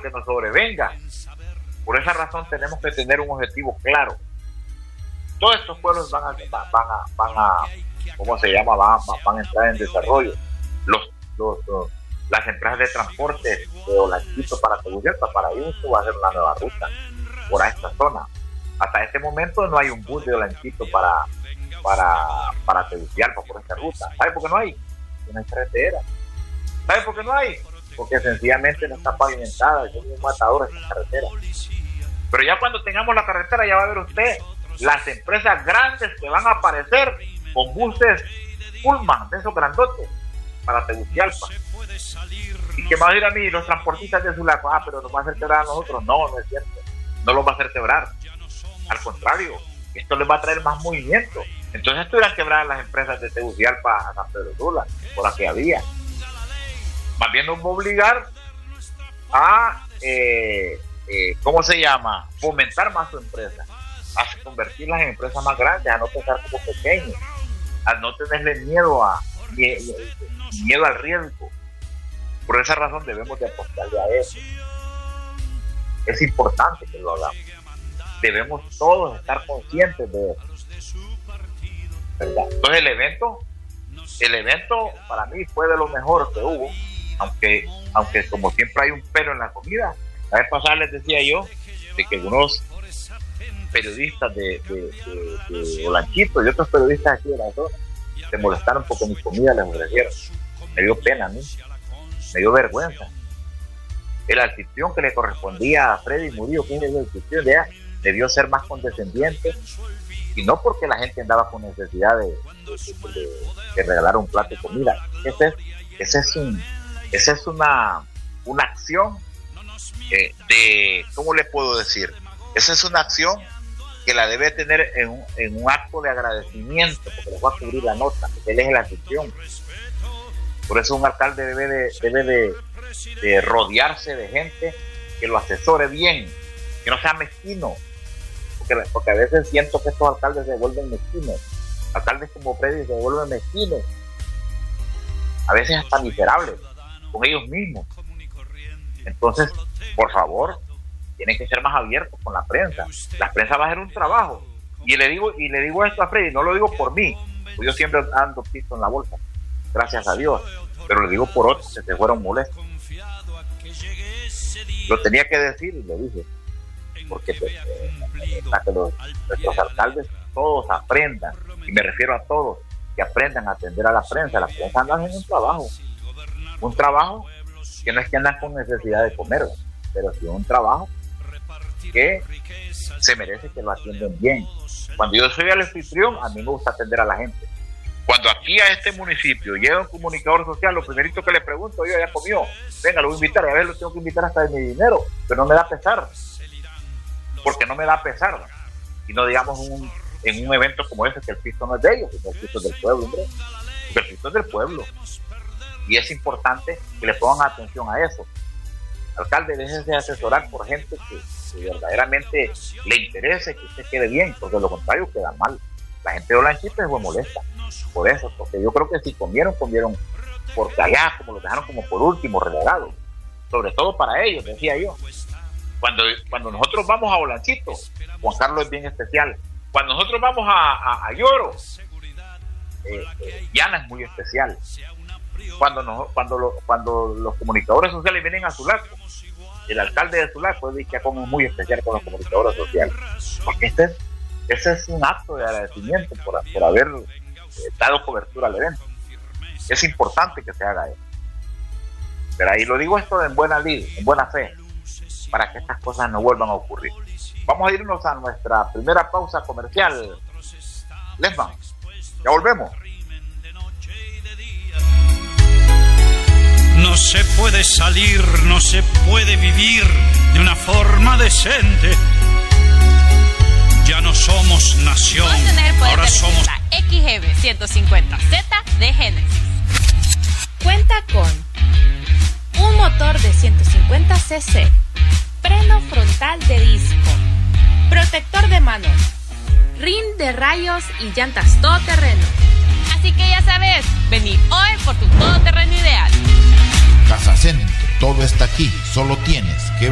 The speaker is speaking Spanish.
lo que nos sobrevenga. Por esa razón tenemos que tener un objetivo claro. Todos estos pueblos van a ¿cómo se llama? Van a entrar en desarrollo. Las empresas de transporte de Olanchito para Tegucigalpa, para ellos va a ser una nueva ruta por esta zona. Hasta este momento no hay un bus de Olanchito para Tegucigalpa por esta ruta. ¿Sabe por qué no hay? No hay carretera. ¿Sabe por qué no hay? Porque sencillamente no está pavimentada, es un matador esta carretera. Pero ya cuando tengamos la carretera, ya va a ver usted las empresas grandes que van a aparecer con buses Pullman, de esos grandotes, para Tegucigalpa. ¿Y qué me va a decir a mí? Los transportistas de Sulaco, pero nos va a hacer quebrar a nosotros. No, no es cierto. No los va a hacer quebrar. Al contrario, esto les va a traer más movimiento. Entonces estuvieran quebradas las empresas de Tegucigalpa a San Pedro Sula, por las que había. Más bien nos va a obligar a, ¿cómo se llama? Fomentar más su empresa, a convertirlas en empresas más grandes, a no pensar como pequeños, a no tenerle miedo al riesgo. Por esa razón debemos de apostarle a eso. Es importante que lo hagamos. Debemos todos estar conscientes de eso, ¿verdad? Entonces el evento para mí fue de lo mejor que hubo, aunque como siempre hay un pero en la comida. La vez pasada les decía yo de que algunos periodistas de Olanchito y otros periodistas aquí de la zona se molestaron porque mi comida les ofrecieron. Me dio pena a mí, me dio vergüenza. El anfitrión que le correspondía a Freddy Murillo, que es el anfitrión de ella, debió ser más condescendiente, y no porque la gente andaba con necesidad de regalar un plato de comida. Esa es una acción de, ¿cómo le puedo decir? Esa es una acción que la debe tener en un acto de agradecimiento, porque le va a cubrir la nota, porque él es el anfitrión. Por eso un alcalde debe de rodearse de gente que lo asesore bien, que no sea mezquino, porque a veces siento que estos alcaldes se vuelven mezquinos. Alcaldes como Freddy se vuelven mezquinos, a veces hasta miserables con ellos mismos. Entonces, por favor, tienen que ser más abiertos con la prensa. La prensa va a hacer un trabajo, y le digo esto a Freddy, no lo digo por mí, pues yo siempre ando pisto en la bolsa, gracias a Dios, pero le digo por otros que se fueron molestos. Lo tenía que decir y lo dije, porque para que nuestros alcaldes todos aprendan, y me refiero a todos, que aprendan a atender a la prensa. La prensa anda haciendo un trabajo que no es que andan con necesidad de comer, pero sí un trabajo que se merece que lo atiendan bien. Cuando yo soy el anfitrión, a mí me gusta atender a la gente. Cuando aquí a este municipio llega un comunicador social, lo primerito que le pregunto, yo ya comió, venga, lo voy a invitar, y a veces lo tengo que invitar hasta de mi dinero, pero no me da pesar, porque no me da pesar. Y no digamos en un evento como ese, que el pisto no es de ellos, sino el pisto es del pueblo, hombre, porque el pisto es del pueblo, y es importante que le pongan atención a eso. Alcalde, déjese de asesorar por gente que verdaderamente le interese que usted quede bien, porque de lo contrario queda mal. La gente de Olanchito se fue molesta por eso, porque yo creo que si comieron porque allá, como lo dejaron como por último, relegado, sobre todo para ellos, decía yo. Cuando nosotros vamos a Olanchito, Juan Carlos es bien especial. Cuando nosotros vamos a Lloro, Diana es muy especial. Cuando los comunicadores sociales vienen a Sulaco, el alcalde de Sulaco es como muy especial con los comunicadores sociales, porque ese es un acto de agradecimiento por haber dado cobertura al evento. Es importante que se haga eso. Pero ahí lo digo esto en buena lid, en buena fe, para que estas cosas no vuelvan a ocurrir. Vamos a irnos a nuestra primera pausa comercial. Lesman, ya volvemos. No se puede salir, no se puede vivir de una forma decente. Ya no somos nación, ahora somos la XGB 150Z de Genesis. Cuenta con un motor de 150 cc, freno frontal de disco, protector de manos, rin de rayos y llantas todoterreno. Así que ya sabes, vení hoy por tu todoterreno ideal. Casa Centro, todo está aquí, solo tienes que